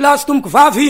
lahy sy tomboko vavy.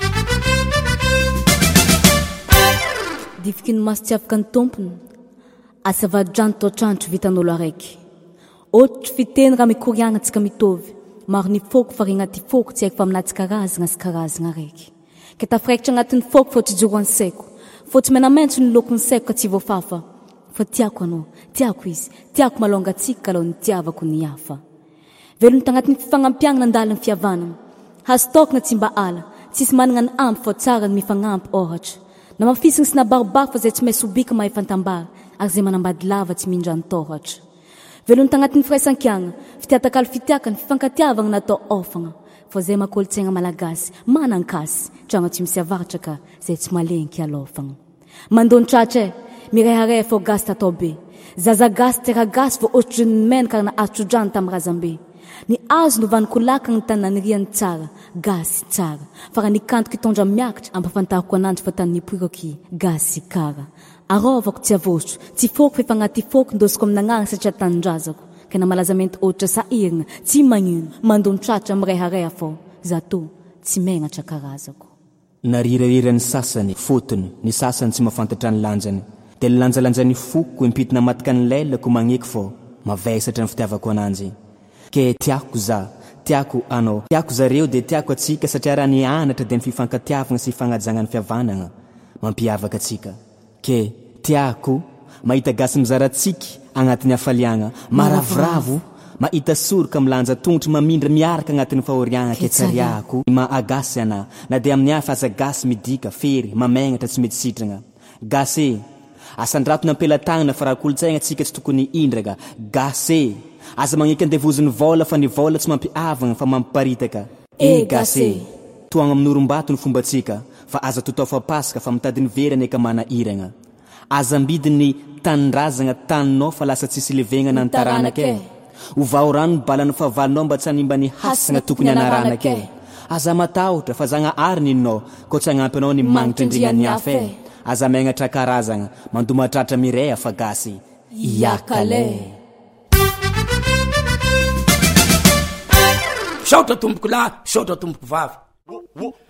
Difiky ny maso tsy afaka ny tompony, asavadrano toatrandro vitan'olo araiky. Ohatry fiteny raha mikoriagna antsika mitovy, maro ny foko fa regnaty foko tsy haiko fa aminazy karazagna sy karazagna araiky. Ka tafiraikitra agnatin'ny foko fa tsy joro any saiko, fa tsy menamaintso ny lokony saiko ka tsy voafafa. Fa tiako anao, tiako izy, tiako malonga tsika kalaho ny tiavako ny hafa. Velony tagnatin'ny fifagnampiagna nandalo ny fihavanana, hazo tokona tsy mba ala, tsisy manana ny ampy fa tsara ny mifagnampy ohatra. Na mafisiny sy nabarobaro fa zay tsy maintsy obika mahay fantambara, ary zay manambady lava tsy mindra ny tohatra. Velony tagnatin'ny firaisan-kiagna, fitiatakalo fitiaka ny fifankatiavagna natao ofagna, fa zay makolotsaigna malagasy, manankasy, trano tsy misy avaratra ka zay tsy malenky alofagna. Mandony tratra mirehareha fô gasy tatao be, zaza gasy tera gasy vao ohatry ny mena ka na atrodrany tamin'ny razambe. Ny azo no vanikolaka ny tananiriany tsara, gasy tsara. Fa raha nikantoky itondra miakatra, ampafantariko ananjy fa tany nipoiraky gasy kara. Arovako tsy avosotro, tsy foko fa efa agnaty foko ndosiko amin'agnarana satria tanindrazako. Ka na malazamenty ohatra sahirina, tsy magnino, mandony tratra mirehareha fô, zato tsy megnatra karazako. Narirahira ny sasany fotony, ny sasany tsy mahafantatra ny lanjany. De ny lanjalanjany foko impitina matika ny lelako magneky fô, mavesatra ny fitiavako ananjy. Ke tiako za, tiako anao, tiako zareo de tiako atsika satria raha ny anatra de ny fifankatiavagna sy fagnajagna ny fihavanana mampiavaka atsika. Ke tiako mahita gasy mizaratsiky agnatin'ny hafaliagna, maravoravo mahita soroka milanja tongotry mamindra miaraka agnatin'ny fahoriagna. Ke tsariako maagasy ana, na de amin'ny hafa aza gasy midika fery mamegnatra tsy mety sitragna. Gasy asandrato nampelatagnana fa raha kolotsaigna atsika tsy tokony indraka. Gasy aza magneky andevoziny vola fa ny vola tsy mampiavagna fa mampiparitaka. Gasy toagna amin'orombato ny fombatsika, fa aza totao fa pasaka fa mitadiny verany eka mana iragna. Aza mbidiny tanindrazagna taninao fa lasa tsisy levegnana ny taranake. Ovao rano ny balany favalinao mba tsy hanimba ny hasagna tokony anaranake. Aza matahotra fa zagna ary ninao ko tsy agnampy anao ny magnitra indrignany hafa. Aza megnatra karazagna mandomatratra mireha fa gasy iakale. Saotra tomboko lahy, saotra tomboko vavy.